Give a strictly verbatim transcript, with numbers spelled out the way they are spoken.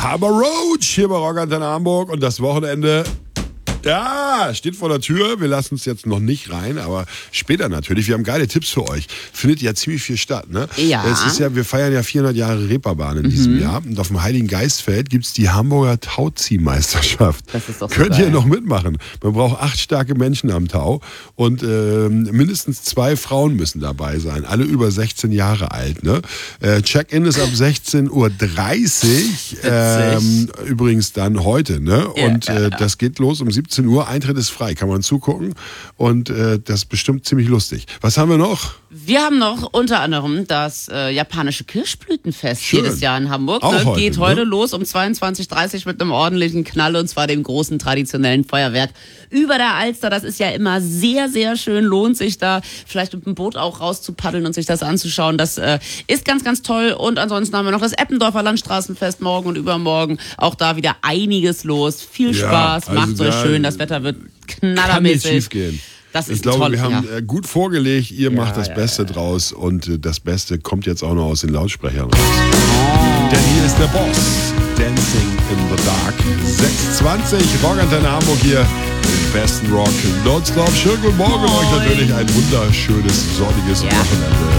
Harbor Road hier bei Rock Antenne Hamburg und das Wochenende, ja, steht vor der Tür. Wir lassen uns jetzt noch nicht rein, aber später natürlich. Wir haben geile Tipps für euch. Findet ja ziemlich viel statt, ne? Ja. Es ist ja, wir feiern ja vierhundert Jahre Reeperbahn in mhm. diesem Jahr. Und auf dem Heiligen Geistfeld gibt's die Hamburger Tauziehmeisterschaft. Das ist doch so Könnt geil. ihr noch mitmachen? Man braucht acht starke Menschen am Tau und äh, mindestens zwei Frauen müssen dabei sein. Alle über sechzehn Jahre alt, ne? Äh, Check-in ist ab sechzehn Uhr dreißig. Ähm, übrigens dann heute, ne? Ja, und ja, äh, ja. das geht los um siebzehn Uhr. Eintritt ist frei, kann man zugucken. Und äh, das ist bestimmt ziemlich lustig. Was haben wir noch? Wir haben noch unter anderem das äh, japanische Kirschblütenfest Schön. jedes Jahr in Hamburg. Auch ne? heute, Geht ne? heute los um zweiundzwanzig Uhr dreißig mit einem ordentlichen Knall und zwar dem großen traditionellen Feuerwerk über der Alster. Das ist ja immer sehr, sehr schön. Lohnt sich da vielleicht mit dem Boot auch rauszupaddeln und sich das anzuschauen. Das äh, ist ganz, ganz toll. Und ansonsten haben wir noch das Eppendorfer Landstraßenfest morgen und übermorgen. Auch da wieder einiges los. Viel Ja, Spaß, also macht's euch da schön. Das Wetter wird Kann nicht knallermäßig. schief gehen. Das ist Ich glaube, toll, wir haben ja. äh, gut vorgelegt. Ihr Ja, macht das ja, Beste ja. draus und äh, das Beste kommt jetzt auch noch aus den Lautsprechern raus. Denn hier ist der Boss. Dancing in the Dark. sechs zwanzig, Rock Antenne Hamburg hier. Den besten Rock. Nonstop. Schönen guten Morgen Moin. euch natürlich. Ein wunderschönes, sonniges Ja. Wochenende.